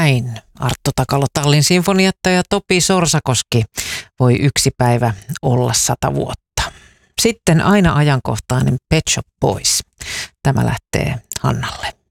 näin. Arttu Takalo Tallin sinfonietta ja Topi Sorsakoski voi yksi päivä olla 100 vuotta. Sitten aina ajankohtainen Pet Shop Boys. Tämä lähtee Hannalle.